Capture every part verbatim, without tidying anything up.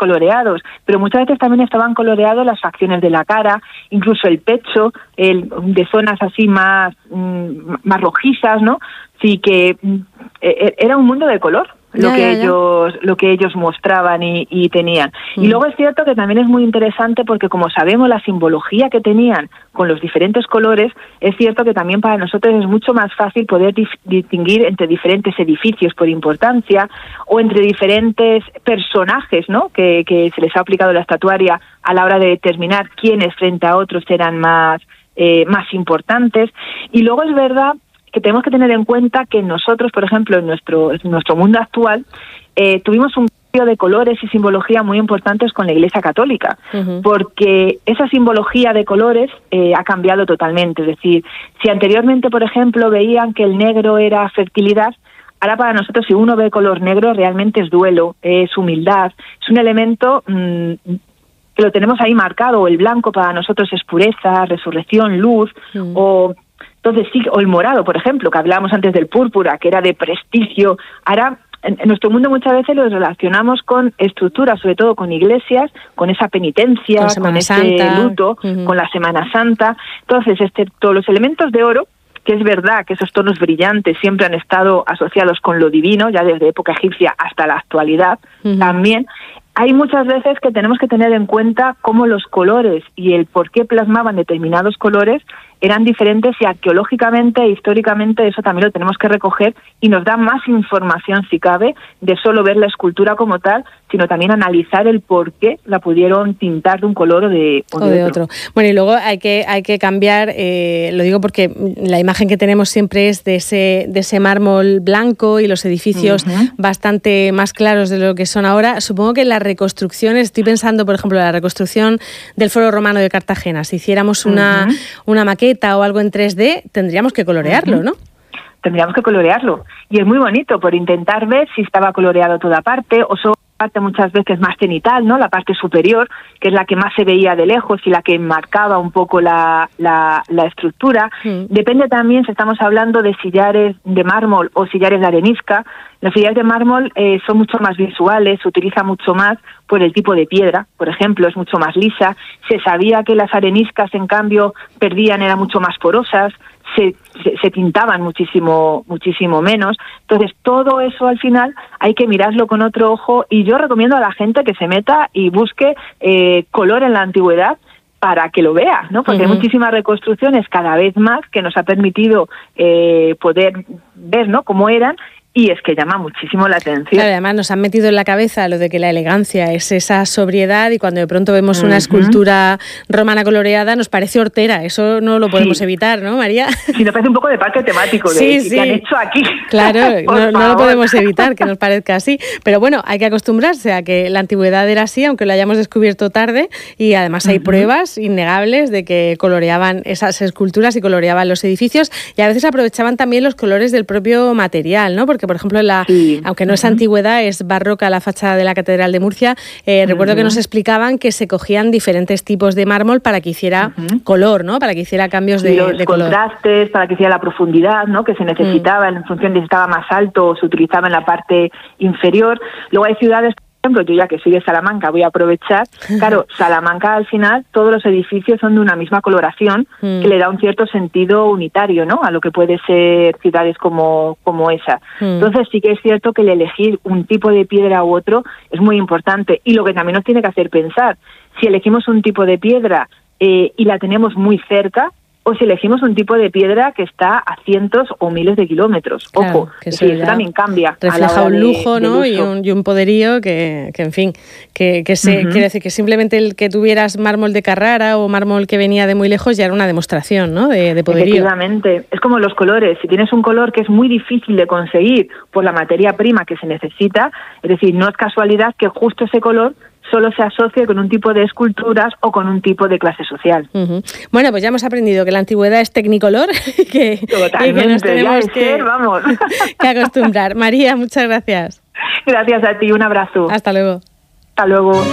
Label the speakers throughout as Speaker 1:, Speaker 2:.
Speaker 1: coloreados, pero muchas veces también estaban coloreados las facciones de la cara, incluso el pecho, el, de zonas así más, más rojizas, ¿no? Sí, que eh, era un mundo de color. lo ya, que ya, ya. ellos lo que ellos mostraban y, y tenían. Mm. Y luego es cierto que también es muy interesante porque, como sabemos la simbología que tenían con los diferentes colores, es cierto que también para nosotros es mucho más fácil poder dif- distinguir entre diferentes edificios por importancia o entre diferentes personajes, ¿no? que, que se les ha aplicado la estatuaria a la hora de determinar quiénes frente a otros eran más, eh, más importantes. Y luego es verdad que tenemos que tener en cuenta que nosotros, por ejemplo, en nuestro, en nuestro mundo actual, eh, tuvimos un cambio de colores y simbología muy importantes con la Iglesia Católica, uh-huh. porque esa simbología de colores eh, ha cambiado totalmente. Es decir, si anteriormente, por ejemplo, veían que el negro era fertilidad, ahora para nosotros, si uno ve color negro, realmente es duelo, es humildad, es un elemento mmm, que lo tenemos ahí marcado. El blanco para nosotros es pureza, resurrección, luz, uh-huh. o... Entonces sí, o el morado, por ejemplo, que hablábamos antes del púrpura, que era de prestigio. Ahora, en, en nuestro mundo muchas veces lo relacionamos con estructuras, sobre todo con iglesias, con esa penitencia, con, con ese luto, uh-huh. con la Semana Santa. Entonces, excepto los elementos de oro, que es verdad que esos tonos brillantes siempre han estado asociados con lo divino, ya desde época egipcia hasta la actualidad, uh-huh. también, hay muchas veces que tenemos que tener en cuenta cómo los colores y el por qué plasmaban determinados colores eran diferentes, y arqueológicamente e históricamente eso también lo tenemos que recoger, y nos da más información, si cabe, de solo ver la escultura como tal, sino también analizar el por qué la pudieron tintar de un color o de, o
Speaker 2: o
Speaker 1: de,
Speaker 2: de
Speaker 1: otro.
Speaker 2: otro. Bueno, y luego hay que hay que cambiar, eh, lo digo porque la imagen que tenemos siempre es de ese de ese mármol blanco y los edificios uh-huh. bastante más claros de lo que son ahora. Supongo que las reconstrucciones, estoy pensando, por ejemplo, la reconstrucción del Foro Romano de Cartagena, si hiciéramos una, uh-huh. una maqueta o algo en tres D, tendríamos que colorearlo, uh-huh. ¿no?
Speaker 1: Tendríamos que colorearlo. Y es muy bonito por intentar ver si estaba coloreado toda parte o solo parte muchas veces más cenital, ¿no? La parte superior, que es la que más se veía de lejos y la que marcaba un poco la, la, la estructura. Mm. Depende también si estamos hablando de sillares de mármol o sillares de arenisca. Los sillares de mármol eh, son mucho más visuales, se utiliza mucho más por el tipo de piedra, por ejemplo, es mucho más lisa. Se sabía que las areniscas, en cambio, perdían, eran mucho más porosas. Se, se, se tintaban muchísimo muchísimo menos. Entonces, todo eso al final hay que mirarlo con otro ojo, y yo recomiendo a la gente que se meta y busque eh, color en la antigüedad para que lo vea, ¿no? Porque uh-huh. hay muchísimas reconstrucciones cada vez más que nos ha permitido eh, poder ver, ¿no?, cómo eran. Y es que llama muchísimo la atención.
Speaker 2: Claro, además nos han metido en la cabeza lo de que la elegancia es esa sobriedad, y cuando de pronto vemos uh-huh. una escultura romana coloreada nos parece hortera. Eso no lo podemos sí. evitar, ¿no, María?
Speaker 1: Sí, nos parece un poco de parque temático de
Speaker 2: sí, sí.
Speaker 1: que han hecho aquí.
Speaker 2: Claro, no, no lo podemos evitar que nos parezca así. Pero bueno, hay que acostumbrarse a que la antigüedad era así, aunque lo hayamos descubierto tarde, y además hay uh-huh. pruebas innegables de que coloreaban esas esculturas y coloreaban los edificios, y a veces aprovechaban también los colores del propio material, ¿no? Porque, por ejemplo, la, sí. aunque no es uh-huh. antigüedad, es barroca la fachada de la Catedral de Murcia, eh, uh-huh. recuerdo que nos explicaban que se cogían diferentes tipos de mármol para que hiciera uh-huh. color, ¿no? Para que hiciera cambios de,
Speaker 1: los
Speaker 2: de color.
Speaker 1: contrastes, para que hiciera la profundidad, ¿no?, que se necesitaba uh-huh. en función de si estaba más alto o se utilizaba en la parte inferior. Luego hay ciudades, por ejemplo, yo ya que soy de Salamanca voy a aprovechar, claro, Salamanca al final todos los edificios son de una misma coloración mm. que le da un cierto sentido unitario, ¿no?, a lo que puede ser ciudades como, como esa. Mm. Entonces sí que es cierto que el elegir un tipo de piedra u otro es muy importante, y lo que también nos tiene que hacer pensar, si elegimos un tipo de piedra eh, y la tenemos muy cerca, o si elegimos un tipo de piedra que está a cientos o miles de kilómetros. Claro, ojo, que eso, eso también cambia.
Speaker 2: Refleja un lujo, de, ¿no? De y, un, y un poderío que, que en fin, que, que se, uh-huh. quiere decir que simplemente el que tuvieras mármol de Carrara o mármol que venía de muy lejos ya era una demostración, ¿no?, de, de poderío.
Speaker 1: Efectivamente. Es como los colores. Si tienes un color que es muy difícil de conseguir por la materia prima que se necesita, es decir, no es casualidad que justo ese color solo se asocia con un tipo de esculturas o con un tipo de clase social.
Speaker 2: Uh-huh. Bueno, pues ya hemos aprendido que la antigüedad es tecnicolor que,
Speaker 1: Totalmente,
Speaker 2: y que nos tenemos
Speaker 1: ya
Speaker 2: que,
Speaker 1: ser, vamos.
Speaker 2: que acostumbrar. María, muchas gracias.
Speaker 1: Gracias a ti, un abrazo.
Speaker 2: Hasta luego.
Speaker 1: Hasta luego.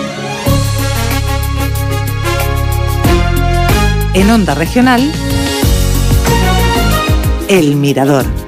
Speaker 3: En Onda Regional, El Mirador.